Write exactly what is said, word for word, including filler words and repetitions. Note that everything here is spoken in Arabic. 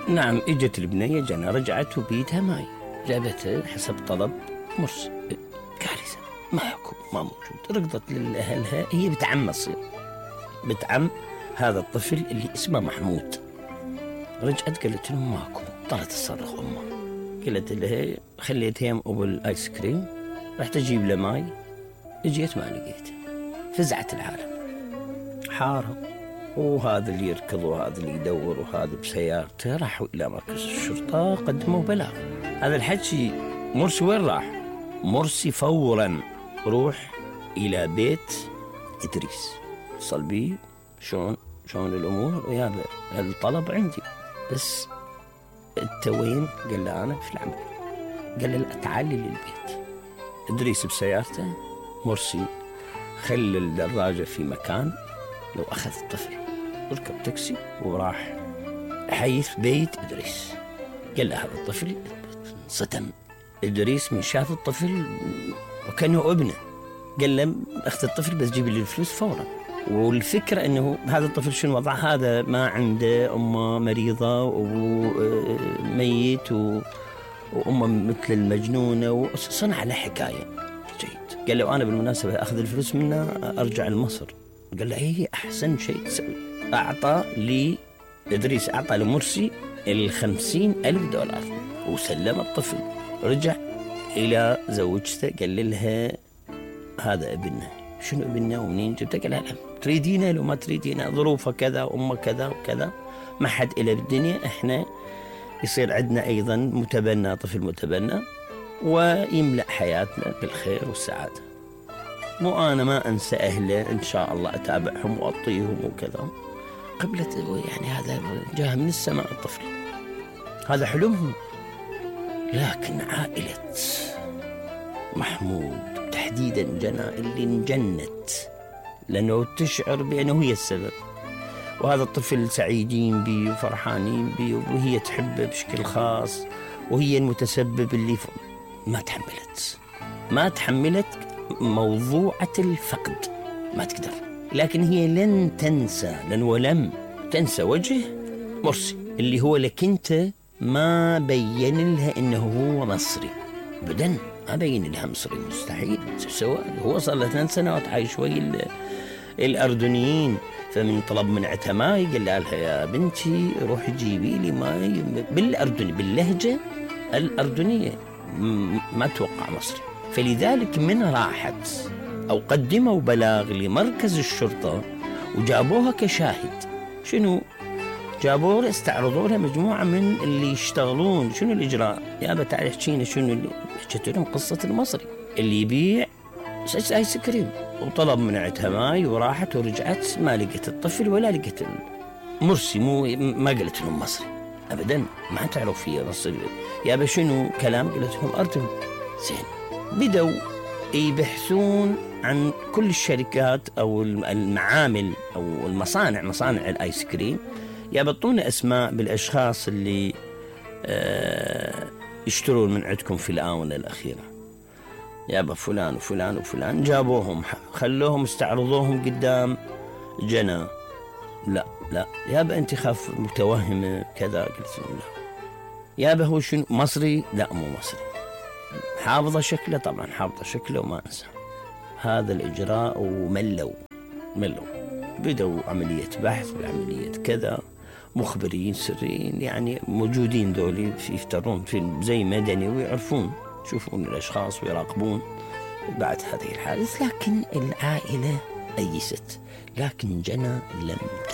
نعم، اجت البنية جنى، رجعت وبيدها ماي، جابته حسب طلب مرسي. كارثة، ماكو، ما موجود. ركضت لأهلها، هي بتعم تصير بتعم هذا الطفل اللي اسمه محمود. رجعت قالت لهم ماكو، طلعت تصرخ أمه، قالت لها خليت هيم أبو الآيس كريم، رحت أجيب له ماي، اجيت ما لقيته. فزعت العالم، حارة، وهذا اللي يركض وهذا اللي يدور وهذا بسيارته. راحوا إلى مركز الشرطة، قدموا بلاغ. هذا الحكي مرسي وين راح؟ مرسي فورا روح إلى بيت إدريس، اتصل بيه، شلون شلون الأمور، يا الطلب عندي، بس أنت وين؟ قال له أنا في العمل. قال له لا، تعال لي للبيت. إدريس بسيارته، مرسي خلى الدراجة في مكان، لو أخذ الطفل ركب تاكسي وراح حيث بيت إدريس. قال له هذا الطفل، انصدم إدريس من شاف الطفل وكأنه ابنه. قال له أخذ الطفل بس جيب لي الفلوس فورا. والفكرة أنه هذا الطفل شنو وضع، هذا ما عنده أمه مريضة وأبوه ميت وأمه مثل المجنونة، وصنع له حكاية جيد. قال له أنا بالمناسبة أخذ الفلوس منه أرجع لمصر. قال له هي أحسن شيء تسوي. أعطى لي إدريس، أعطى لمرسي الخمسين ألف دولار وسلم الطفل. رجع إلى زوجته، قال لها هذا ابنه. شنو ابنه ومنين جبته؟ قال لها تريدينه لو ما تريدينه، ظروفه كذا وأمه كذا وكذا، ما حد إلى بالدنيا، إحنا يصير عندنا أيضا متبنى، طفل متبنى، ويملأ حياتنا بالخير والسعادة. مو أنا ما أنسى أهله، إن شاء الله أتابعهم وأعطيهم وكذا. قبلت يعني هذا جاء من السماء الطفل، هذا حلمهم. لكن عائلة محمود تحديدا جنى اللي انجنت، لأنه تشعر بأنه هي السبب، وهذا الطفل سعيدين بي وفرحانين بي، وهي تحبه بشكل خاص، وهي المتسبب اللي ف... ما تحملت ما تحملت موضوعة الفقد، ما تقدر. لكن هي لن تنسى، لن ولم تنسى وجه مرسي اللي هو لك أنت ما بين لها إنه هو مصري أبداً، ما بين لها مصري، مستحيل. سواء هو صار له ثلاث سنوات عايش ويا الأردنيين، فمن طلب منعتها ماي قال لها يا بنتي روحي جيبي لي ماي بالأردني، باللهجة الأردنية، ما توقع مصري. فلذلك من راحت أو قدموا بلاغ لمركز الشرطة وجابوها كشاهد. شنو جابوها؟ استعرضوا لها مجموعة من اللي يشتغلون. شنو الإجراء؟ يا بتعالي احكينا شنو اللي حكيت لهم، قصة المصري اللي يبيع آيس كريم، وطلب منعتها ماي وراحت ورجعت، ما لقيت الطفل ولا لقيت مرسي، مو ما قلت لهم مصري أبدا، ما تعرف فيها مصري. يا بشنو كلام؟ قلت لهم أردن. زين، بدوا يبحثون عن كل الشركات أو المعامل أو المصانع، مصانع الآيس كريم، يبطون أسماء بالأشخاص اللي اه يشترون من عندكم في الآونة الأخيرة. يابا فلان وفلان وفلان، جابوهم خلوهم استعرضوهم قدام جنى. لا لا يابا أنت خاف متوهمة كذا. قلت له لا. يابا هو شنو مصري؟ لا مو مصري. حافظة شكله؟ طبعا حافظة شكله وما أنسى. هذا الإجراء وملوا ملوا بدوا عملية بحث وعملية كذا، مخبرين سريين يعني موجودين ذولي يفترون في زي مدني ويعرفون، يشوفون الأشخاص ويراقبون بعد هذه الحادث. لكن العائلة أيست، لكن جنى لم